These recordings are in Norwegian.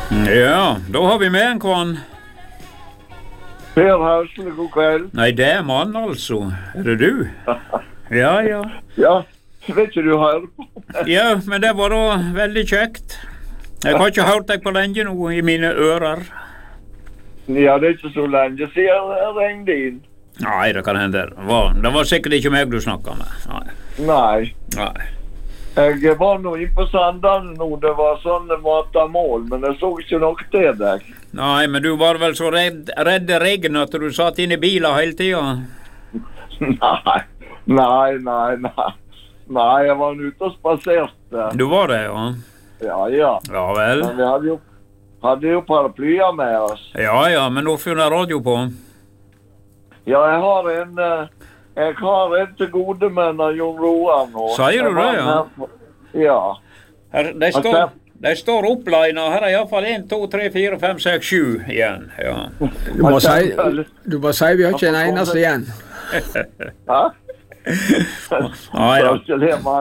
Ja, då har vi med en kvann. Per Hausle, god kväll. Nej, det är man alltså. Är det du? Ja. Ja, vet inte du hör på. Ja, men det var då väldigt käckt. Jag har inte hört dig på länge nu i mina örar. Ja, det är inte så länge sedan jag ringde in. Nej, det kan hända. Det var säkert inte mig du snackade med. Nej. Nej. Jag var nog in på Sandalen nu, det var sån matamål, men det såg inte något det där. Nej, men du var väl så rädd regn att du satt in i bilen hela tiden? Nej, jag var ute och spacerat där. Du var det, ja? Ja. Ja, väl. Men vi hade ju paraplyer med oss. Ja, men då får jag radio på. Ja, jag har en till gode med Jon Roan. Säger du det, ja? Ja. Det står upplina. Här är i alla fall 1, 2, 3, 4, 5, 6, 7 igen. Ja. Du bara säger vi har inte en enaste igen. Ja? Ja.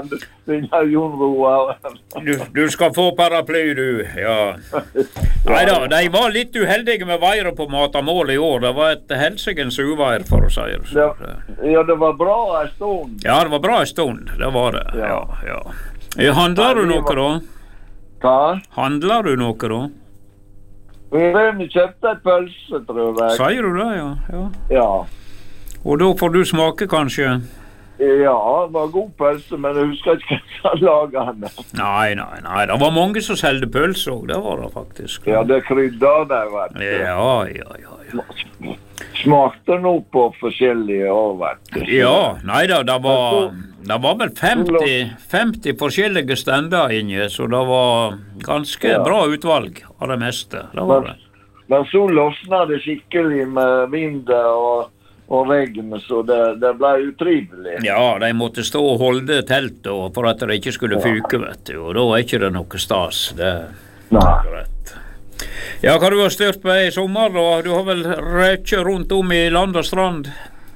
Du ska få paraply du. Ja. Nej då, det var lite uheldige med vajre på matamål i år. Det var ett helsikens uvajr för att säga så. Ja, det var bra en stund. Ja, det var bra en stund. Det var det. Ja. Handlar du något då? Ja. Handlar du något då? Vi redan köpte ett pölse, tror jag. Säger du det, ja? Ja. Och då får du smaka kanske? Ja, det var god pölse, men du ska inte laga henne. Nej. Det var många som sålde pölse, det var det faktiskt. Ja, det kryddade där, vet du. Ja. Smakte nog på försäljliga år, vet du. Ja, nej då, det var väl 50 forskjellige stender inne, så det var ganska bra utvalg av det mesta. Det var det. Men så lossnade skickligt med vind och regn, så det blev ju trivligt. Ja, de måtte stå og holde telt då, for at det ikke skulle fyke, vet du, og da er ikke det noe stas. Det er rett. Ja, hva du har styrt på i sommer da? Du har vel røkket rundt om i land og strand?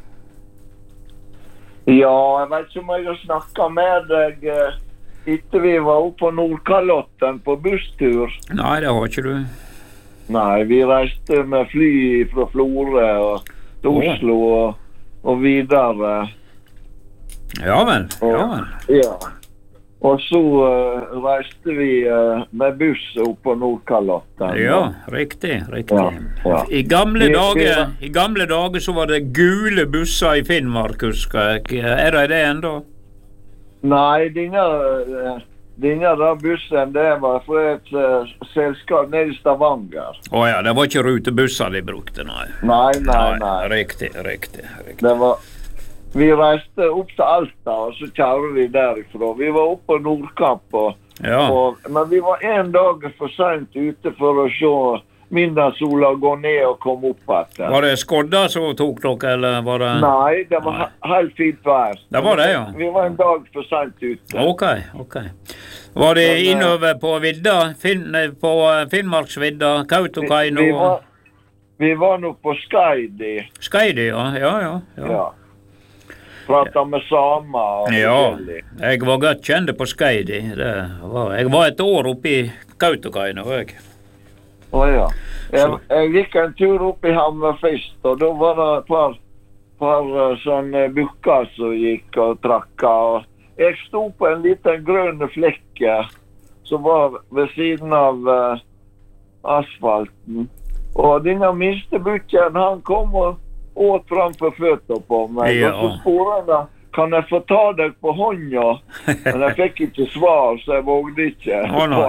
Ja, jeg vet ikke om jeg har snakket med deg etter vi var oppe på Nordkalotten på busstur. Nei, det har ikke du. Nei, vi reiste med fly fra Florø og Oslo og videre. Ja vel. Ja. Og så reiste vi med buss opp på Nordkalotten. Ja, riktig. Ja. I gamle dager så var det gule busser i Finnmark, husker jeg. Er det det enda? Nei, denne der bussen, det var for et selskap nede i Stavanger. Ja, det var ikke rutebusser de brukte, nei. Nei. Riktig. Det var... Vi reiste opp til Alta, og så kjører vi derifra. Vi var oppe på Nordkapp, men vi var en dag for sent ute for å se midnattsola gå ned og komme opp etter. Var det skodda som tok dere, eller var det... Nei, det var helt fint vær. Det var det, ja. Vi var en dag for sent ute. Ok. Var det innover på vidda, på Finnmarksvidda, Kautokeino? Vi var nok på Skaidi. Skaidi, ja. Pratet med samer og forskjellig. Jeg var godt kjent på Skaidi. Jeg var et år oppe i Kautokeino, jeg. Ja. Jeg gikk en tur opp i Hammerfest, og da var det et par sånne bukker som gikk og trakka. Og jeg stod på en liten grønn flekk som var ved siden av asfalten. Og denne minste bukken, han kom og åt framfor føtter på meg. Og så sporene, kan jeg få ta deg på hånda? Men jeg fikk ikke svar, så jeg vågde ikke.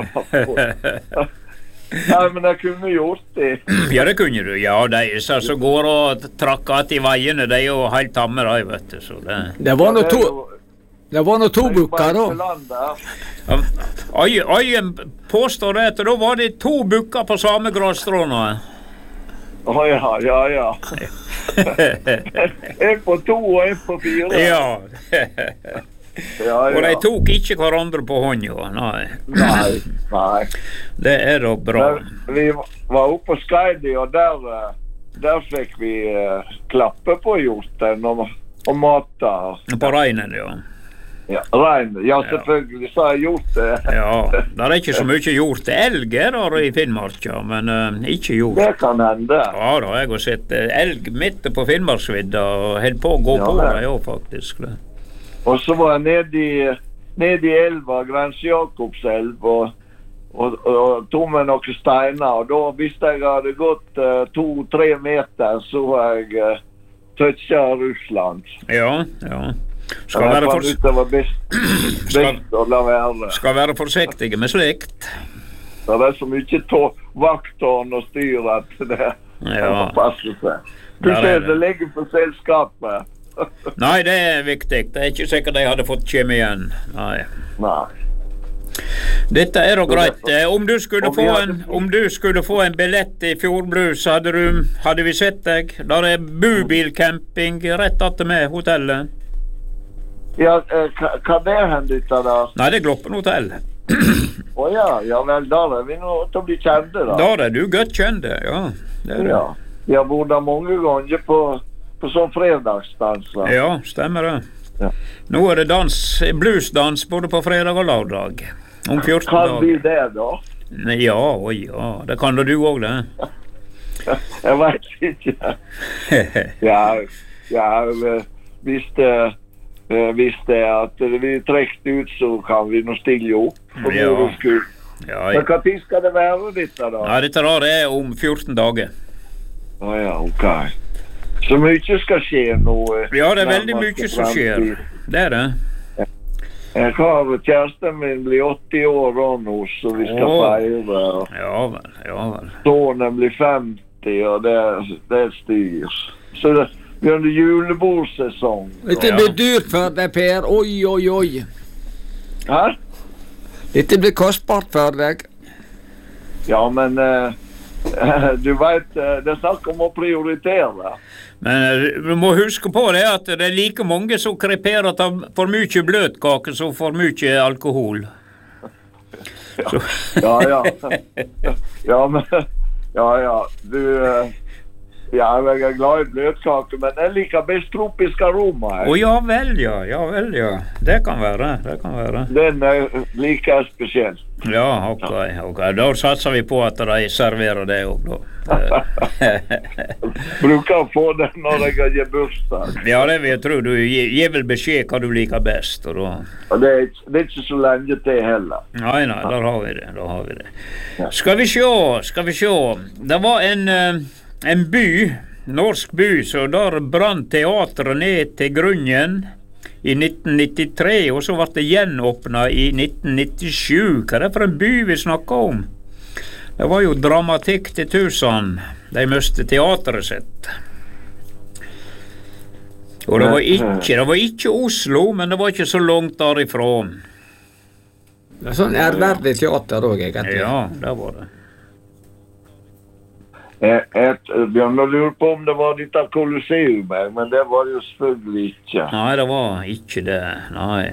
Nei, men jeg kunne gjort det. Ja, det kunne du. Ja, de som går og trakker at i veiene, de er jo helt tamme, de, vet du. Så det var noe to bukker, da. Øyen påstår det at da var det 2 bukker på samme grasstråene. Ja. En på 2 og en på 4. Ja. Og de tok ikke hverandre på hånda, nei. Det er da bra. Vi var oppe på Skaidi, og der fikk vi klappe på hjorten og mata. På reinen, ja. Ja, rein. Ja, selvfølgelig, så har jeg gjort det. Ja, det ikke så mye gjort. Elg der i Finnmark, ja, men ikke gjort. Det kan hende. Ja, da har jeg sett elg midt på Finnmarksvidda, og helt på å gå på det, ja, faktisk. Og så var jeg nede i elva, Grense Jakobselv, og tog med noen steiner, og da hvis jeg hadde gått 2-3 meter, så var jeg touchet Russland. Ja. Skal være forsiktige med slikt. Det så mye vakttårn og styr at det passer seg. Det ligger på selskapet. Nei, det viktig. Det ikke sikkert de hadde fått kjem igjen. Nei. Dette da greit. Om du skulle få en billett i Fjordbrus, hadde vi sett deg. Der bubilcamping rett etter med hotellet. Ja, hva det hendet da? Nei, det Gloppen hotell. Ja vel, der vi nå til å bli kjente da. Der du godt kjente, ja. Det det. Ja, jeg har vært der mange ganger på sånn fredagsdanser. Ja, stemmer det. Ja. Nå det bluesdans både på fredag og lørdag. Om 14 dager. Kan vi det da? Ja, det kan da du også det. Jeg vet ikke. Hvis det at vi trekker ut, så kan vi nå stille opp. Ja. Men hva tid skal det være dette da? Ja, dette er om 14 dager. Ja, ok. Så mye skal skje nå? Ja, det veldig mye som skjer. Det det. Jeg har kjæresten min blir 80 år nå, så vi skal feire. Ja vel. Sonen blir 50, og det styrs. Så vi har en julebordsesong. Dette blir dyrt for deg, Per. Oi. Hæ? Dette blir kostbart for deg. Ja, men du vet, det snakk om å prioritere. Men vi må huske på det at det like mange som kreperer for mye bløtkake som for mye alkohol. Ja, men du jeg glad i bløtkake, men jeg liker best tropisk aroma. Ja vel, ja. Det kan være. Den liker spesielt. Ja, ok. Da satser vi på at de serverer det også, da. Bruker å få det når jeg har bursdag. Ja, det vil jeg tro. Du gir vel beskjed hva du liker best. Og det ikke så lenge til heller. Nei, der har vi det. Ja. Skal vi se. Det var en by, norsk by, så der brann teatret ned til grunnen i 1993, og så ble det gjenåpnet i 1997. Hva det for en by vi snakker om? Det var jo dramatikk til tusen. De møste teatret sitt. Og det var ikke Oslo, men det var ikke så langt derifra. Det sånn ærverdig teater også, egentlig. Ja, det var det. Bjørn, jeg lurer på om det var litt av Colosseum, men det var jo selvfølgelig ikke. Nei, det var ikke det, nei.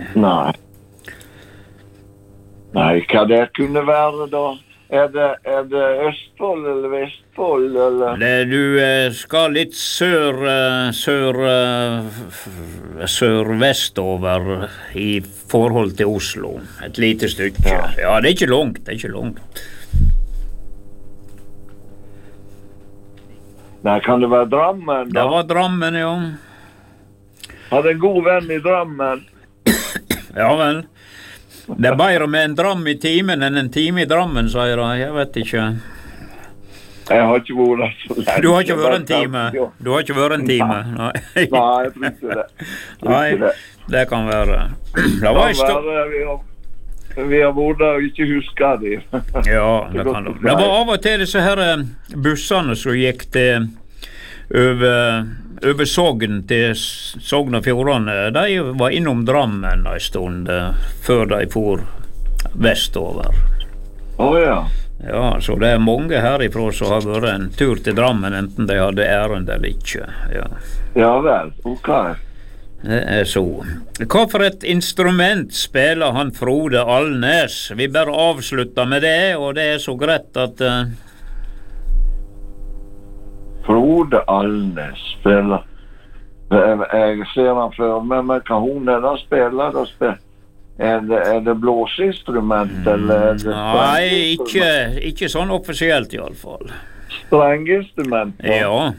Nei, hva det kunne være da? Er det Østfold eller Vestfold, eller? Du skal litt sør-vestover i forhold til Oslo. Et lite stykke. Ja, det er ikke langt. Nei, kan det være Drammen da? Det var Drammen, ja. Hadde en god venn i Drammen. Ja vel. Det er bedre med en dram i timen enn en time i Drammen, sier jeg vet ikke. Jeg har ikke vært der så lenge. Du har ikke vært en time? Nei. Nei, jeg tror ikke det. Nei, det kan være. Vi har vært der og ikke husket det. Ja, det kan det. Det var av og til disse her bussene som gikk til over Sogn til Sogn og Fjordane. De var innom Drammen en stund før de for vestover. Ja. Ja, så det er mange herifra som har vært en tur til Drammen, enten de hadde ærend eller ikke. Ja vel, ok. Det er så. Hva for et instrument spiller han Frode Alnes? Vi bare avslutter med det, og det er så greit at Frode Alnes spiller. Jeg ser han før, men hva hun er da spiller? Er det blåseinstrument, eller er det Nei, ikke sånn offisielt i alle fall. Strengeinstrument? Ja.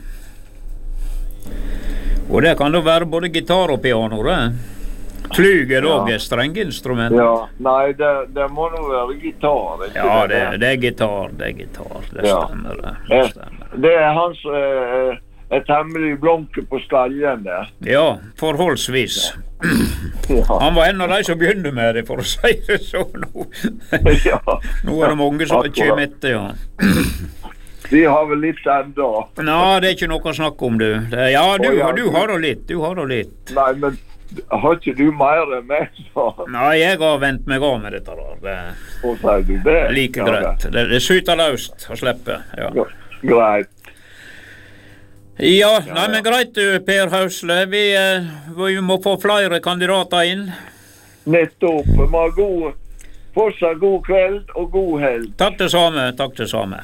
Og det kan da være både gitar og piano, det. Flygel også er strengeinstrument. Ja, nei, det må nå være gitar, ikke Ja, det er gitar, det stemmer det. Det er han som er temmelig blonke på skallen der. Ja, forholdsvis. Han var en av de som begynte med det, for å si det sånn. Nå er det mange som kommer etter, ja. Vi har vel litt enda. Nei, det er ikke noe å snakke om, du. Ja, du har da litt, Nei, men har ikke du mer enn meg, så? Nei, jeg har vent meg av med dette der. Og sier du det? Like greit. Det syter løst å slippe, ja. Greit. Ja, nei, men greit du, Per Hausle. Vi må få flere kandidater inn. Nettopp. Vi må ha fortsatt god kveld og god helg. Takk det samme.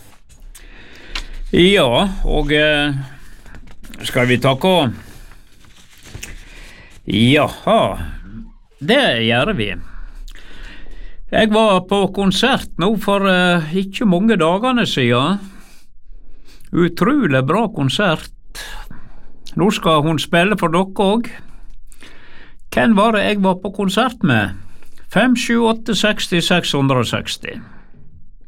Ja, og skal vi takke? Jaha, det gjør vi. Jeg var på konsert nå for ikke mange dagene siden. Utrolig bra konsert. Nå skal hun spille for dere også. Hvem var det jeg var på konsert med? 5, 7, 8, 60, 660.